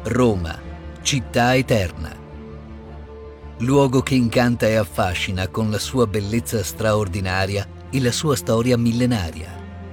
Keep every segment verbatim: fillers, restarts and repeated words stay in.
Roma, città eterna. Luogo che incanta e affascina con la sua bellezza straordinaria e la sua storia millenaria.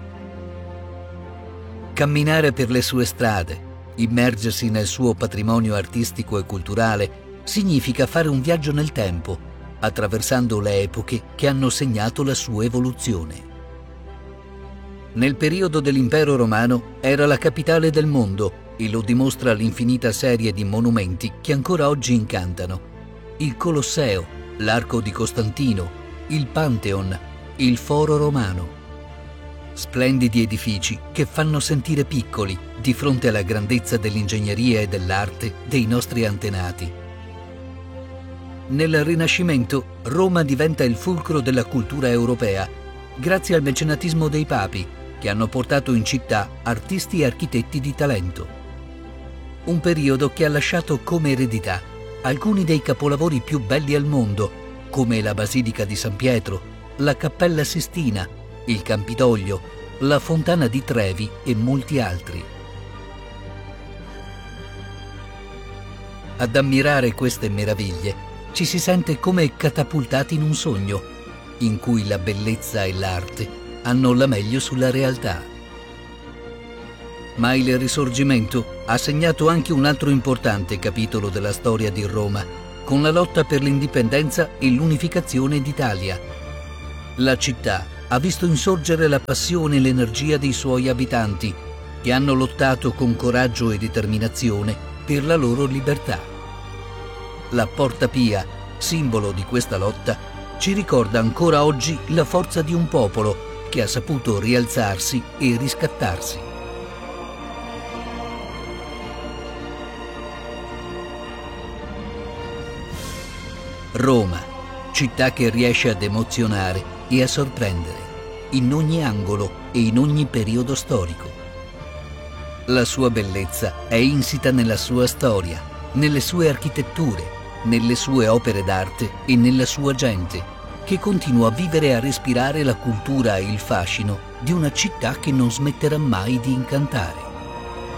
Camminare per le sue strade, immergersi nel suo patrimonio artistico e culturale, significa fare un viaggio nel tempo, attraversando le epoche che hanno segnato la sua evoluzione. Nel periodo dell'Impero Romano era la capitale del mondo e lo dimostra l'infinita serie di monumenti che ancora oggi incantano. Il Colosseo, l'Arco di Costantino, il Pantheon, il Foro Romano. Splendidi edifici che fanno sentire piccoli di fronte alla grandezza dell'ingegneria e dell'arte dei nostri antenati. Nel Rinascimento Roma diventa il fulcro della cultura europea grazie al mecenatismo dei papi che hanno portato in città artisti e architetti di talento. Un periodo che ha lasciato come eredità alcuni dei capolavori più belli al mondo, come la Basilica di San Pietro, la Cappella Sistina, il Campidoglio, la Fontana di Trevi e molti altri. Ad ammirare queste meraviglie ci si sente come catapultati in un sogno, in cui la bellezza e l'arte hanno la meglio sulla realtà. Ma il Risorgimento ha segnato anche un altro importante capitolo della storia di Roma, con la lotta per l'indipendenza e l'unificazione d'Italia. La città ha visto insorgere la passione e l'energia dei suoi abitanti, che hanno lottato con coraggio e determinazione per la loro libertà. La Porta Pia, simbolo di questa lotta, ci ricorda ancora oggi la forza di un popolo che ha saputo rialzarsi e riscattarsi. Roma, città che riesce ad emozionare e a sorprendere, in ogni angolo e in ogni periodo storico. La sua bellezza è insita nella sua storia, nelle sue architetture, nelle sue opere d'arte e nella sua gente, che continua a vivere e a respirare la cultura e il fascino di una città che non smetterà mai di incantare.